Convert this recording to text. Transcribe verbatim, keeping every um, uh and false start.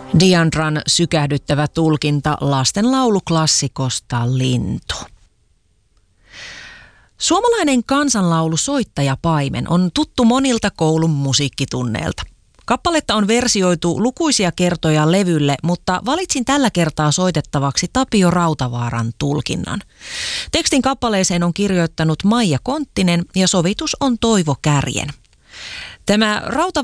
Diandran sykähdyttävä tulkinta lastenlauluklassikosta Lintu. Suomalainen kansanlaulu Soittajapaimen on tuttu monilta koulun musiikkitunneilta. Kappaletta on versioitu lukuisia kertoja levylle, mutta valitsin tällä kertaa soitettavaksi Tapio Rautavaaran tulkinnan. Tekstin kappaleeseen on kirjoittanut Maija Konttinen ja sovitus on Toivo Kärjen. Tämä Rauta